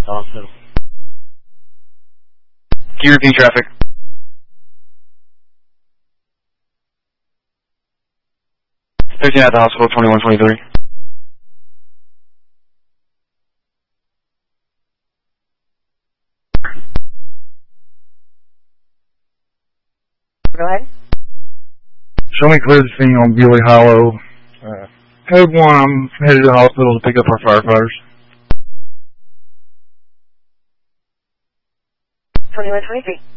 Hospital. Can you repeat traffic? "13 at the hospital, 2123. Go ahead. Show me clear the scene on Bewley Hollow. Code 1, I'm headed to the hospital to pick up our firefighters. 2123.